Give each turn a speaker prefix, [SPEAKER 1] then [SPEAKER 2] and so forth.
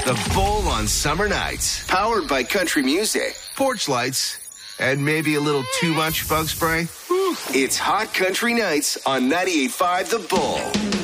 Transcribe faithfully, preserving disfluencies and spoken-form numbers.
[SPEAKER 1] The Bull on summer nights. Powered by country music, porch lights, and maybe a little too much bug spray. It's Hot Country Nights on ninety-eight point five The Bull.